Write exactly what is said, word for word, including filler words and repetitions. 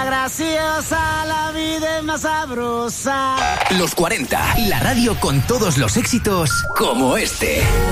está graciosa, la vida es más sabrosa. Los cuarenta, la radio con todos los éxitos como este.